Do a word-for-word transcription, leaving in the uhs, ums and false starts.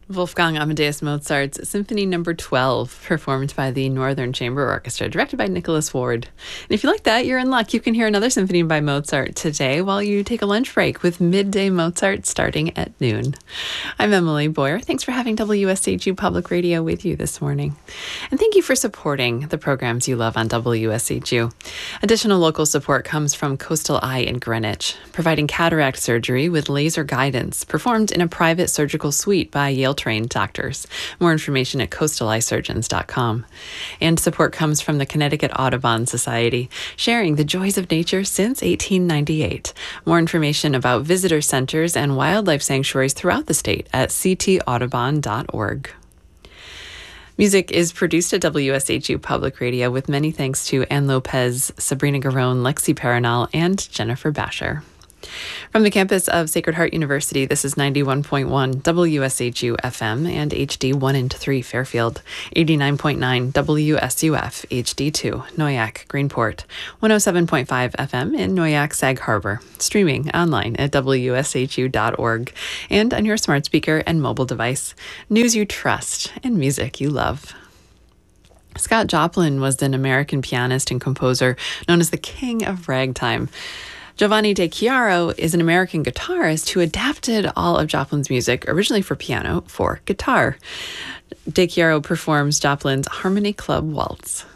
Wolfgang Amadeus Mozart's Symphony Number twelve, performed by the Northern Chamber Orchestra, directed by Nicholas Ward. And if you like that, you're in luck. You can hear another symphony by Mozart today while you take a lunch break with Midday Mozart starting at noon. I'm Emily Boyer. Thanks for having W S H U Public Radio with you this morning. And thank you for supporting the programs you love on W S H U. Additional local support comes from Coastal Eye in Greenwich, providing cataract surgery with laser guidance performed in a private surgical suite by Yale trained doctors. More information at coastal eye surgeons dot com. And support comes from the Connecticut Audubon Society, sharing the joys of nature since eighteen ninety-eight. More information about visitor centers and wildlife sanctuaries throughout the state at c t audubon dot org. Music is produced at W S H U Public Radio with many thanks to Ann Lopez, Sabrina Garone, Lexi Paranal, and Jennifer Basher. From the campus of Sacred Heart University, this is ninety-one point one W S H U F M and H D one and three Fairfield, eighty-nine point nine W S U F H D two Noyac, Greenport, one oh seven point five F M in Noyac, Sag Harbor, streaming online at W S H U dot org and on your smart speaker and mobile device. News you trust and music you love. Scott Joplin was an American pianist and composer known as the King of Ragtime. Giovanni De Chiaro is an American guitarist who adapted all of Joplin's music, originally for piano, for guitar. De Chiaro performs Joplin's Harmony Club Waltz.